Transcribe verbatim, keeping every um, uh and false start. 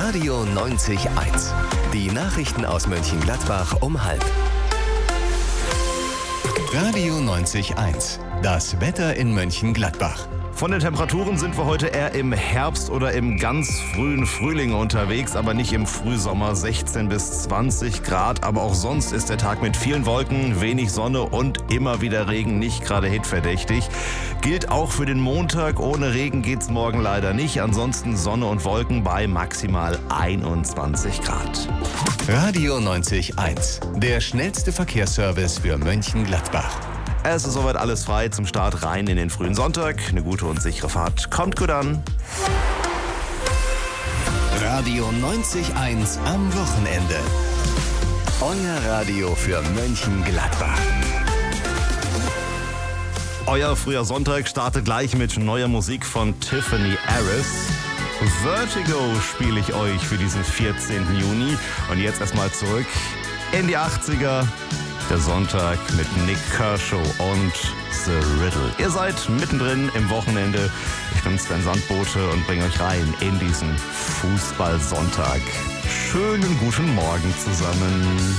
Radio neunzig Komma eins. Die Nachrichten aus Mönchengladbach um halb. Radio neunzig Komma eins. Das Wetter in Mönchengladbach. Von den Temperaturen sind wir heute eher im Herbst oder im ganz frühen Frühling unterwegs, aber nicht im Frühsommer. sechzehn bis zwanzig Grad, aber auch sonst ist der Tag mit vielen Wolken, wenig Sonne und immer wieder Regen nicht gerade hitverdächtig. Gilt auch für den Montag. Ohne Regen geht's morgen leider nicht. Ansonsten Sonne und Wolken bei maximal einundzwanzig Grad. Radio neunzig Komma eins. Der schnellste Verkehrsservice für Mönchengladbach. Es ist soweit alles frei zum Start rein in den frühen Sonntag. Eine gute und sichere Fahrt. Kommt gut an. Radio neunzig Komma eins am Wochenende. Euer Radio für Mönchengladbach. Euer früher Sonntag startet gleich mit neuer Musik von Tiffany Harris. Vertigo spiele ich euch für diesen vierzehnten Juni. Und jetzt erstmal zurück in die achtziger. Der Sonntag mit Nick Kershaw und The Riddle. Ihr seid mittendrin im Wochenende. Ich bin Sven Sandbote und bringe euch rein in diesen Fußballsonntag. Schönen guten Morgen zusammen.